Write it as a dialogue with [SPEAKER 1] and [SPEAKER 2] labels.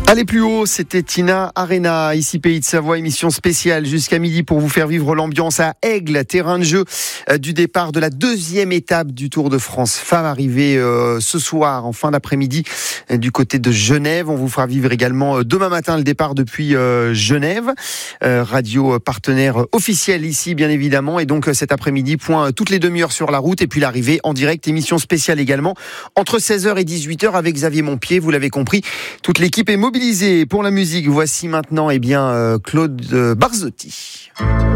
[SPEAKER 1] Allez plus haut, c'était Tina Arena, ici Pays de Savoie, émission spéciale jusqu'à midi pour vous faire vivre l'ambiance à Aigle, terrain de jeu du départ de la deuxième étape du Tour de France Femmes, arrivée ce soir en fin d'après-midi du côté de Genève. On vous fera vivre également demain matin le départ depuis Genève, radio partenaire officiel ici bien évidemment, et donc cet après-midi point toutes les demi-heures sur la route et puis l'arrivée en direct, émission spéciale également entre 16h et 18h avec Xavier Montpied, vous l'avez compris, toute l'équipe est mobilisée pour la musique. Voici maintenant Claude Barzotti.